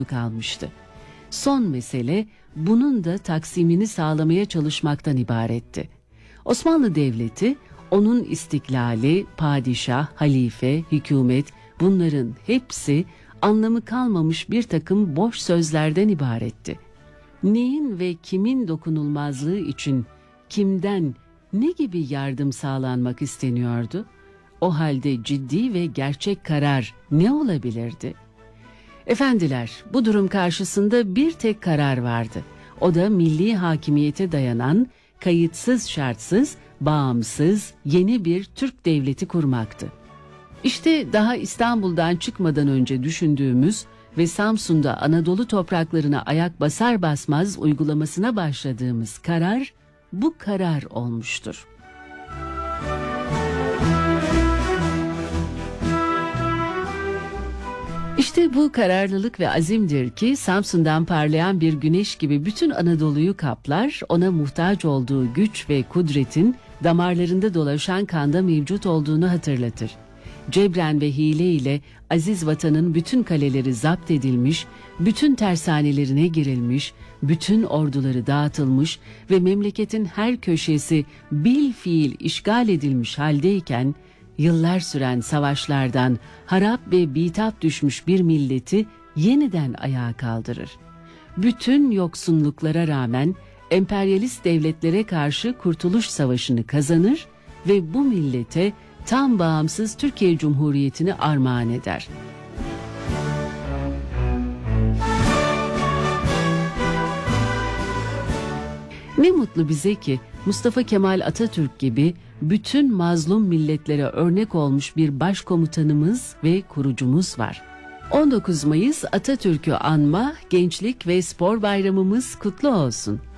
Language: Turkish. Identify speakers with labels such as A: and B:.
A: kalmıştı. Son mesele bunun da taksimini sağlamaya çalışmaktan ibaretti. Osmanlı Devleti, onun istiklali, padişah, halife, hükümet, bunların hepsi anlamı kalmamış bir takım boş sözlerden ibaretti. Neyin ve kimin dokunulmazlığı için kimden ne gibi yardım sağlanmak isteniyordu? O halde ciddi ve gerçek karar ne olabilirdi? Efendiler, bu durum karşısında bir tek karar vardı. O da milli hakimiyete dayanan, kayıtsız şartsız, bağımsız, yeni bir Türk devleti kurmaktı. İşte daha İstanbul'dan çıkmadan önce düşündüğümüz ve Samsun'da Anadolu topraklarına ayak basar basmaz uygulamasına başladığımız karar, bu karar olmuştur. İşte bu kararlılık ve azimdir ki Samsun'dan parlayan bir güneş gibi bütün Anadolu'yu kaplar, ona muhtaç olduğu güç ve kudretin damarlarında dolaşan kanda mevcut olduğunu hatırlatır. Cebren ve hile ile aziz vatanın bütün kaleleri zapt edilmiş, bütün tersanelerine girilmiş, bütün orduları dağıtılmış ve memleketin her köşesi bilfiil işgal edilmiş haldeyken, yıllar süren savaşlardan harap ve bitap düşmüş bir milleti yeniden ayağa kaldırır. Bütün yoksunluklara rağmen emperyalist devletlere karşı Kurtuluş Savaşı'nı kazanır ve bu millete tam bağımsız Türkiye Cumhuriyeti'ni armağan eder. Ne mutlu bize ki Mustafa Kemal Atatürk gibi bütün mazlum milletlere örnek olmuş bir başkomutanımız ve kurucumuz var. 19 Mayıs Atatürk'ü anma, Gençlik ve Spor Bayramımız kutlu olsun.